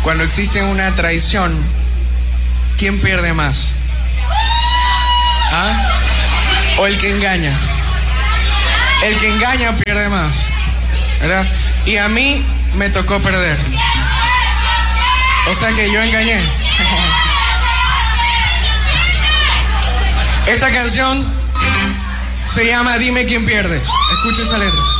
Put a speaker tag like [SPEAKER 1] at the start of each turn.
[SPEAKER 1] Cuando existe una traición, ¿quién pierde más? ¿Ah? ¿O el que engaña? El que engaña pierde más, ¿verdad? Y a mí me tocó perder. O sea que yo engañé. Esta canción se llama Dime quién pierde. Escucha esa letra.